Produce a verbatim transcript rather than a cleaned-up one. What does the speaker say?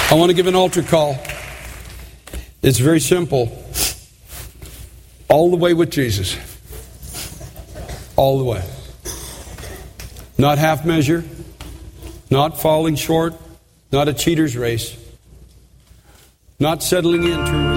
I want to give an altar call. It's very simple. All the way with Jesus. All the way. Not half measure. Not falling short. Not a cheater's race. Not settling into